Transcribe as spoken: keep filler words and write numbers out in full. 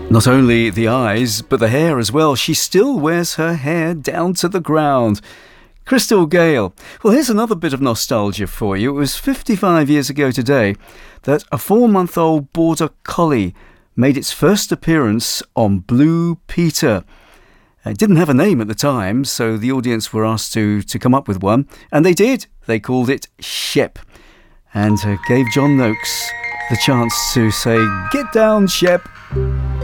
Not only the eyes, but the hair as well. She still wears her hair down to the ground. Crystal Gayle. Well, here's another bit of nostalgia for you. It was fifty-five years ago today that a four-month-old Border Collie made its first appearance on Blue Peter. It didn't have a name at the time, so the audience were asked to, to come up with one, and they did. They called it Shep, and uh, gave John Noakes the chance to say, "Get down, Shep."